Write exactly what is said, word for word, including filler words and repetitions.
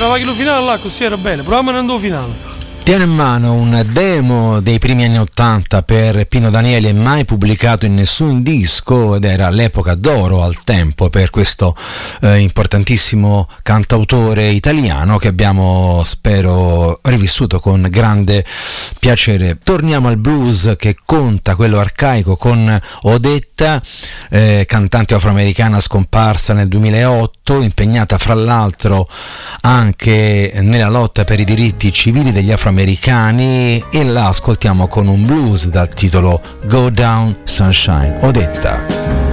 Sembrava che lo finale là così era bene, proviamo a andare finale. Piano in mano un demo dei primi anni ottanta per Pino Danieli, mai pubblicato in nessun disco, ed era l'epoca d'oro al tempo per questo eh, importantissimo cantautore italiano che abbiamo, spero, rivissuto con grande piacere. Torniamo al blues che conta, quello arcaico, con Odetta, eh, cantante afroamericana scomparsa nel duemilaotto, impegnata fra l'altro anche nella lotta per i diritti civili degli afroamericani, e la ascoltiamo con un blues dal titolo Go Down Sunshine. Odetta.